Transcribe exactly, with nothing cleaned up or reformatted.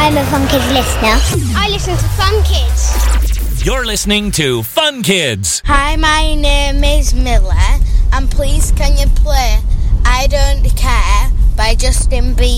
I'm a Fun Kids listener. I listen to Fun Kids. You're listening to Fun Kids. Hi, my name is Miller, and please can you play I Don't Care by Justin Bieber?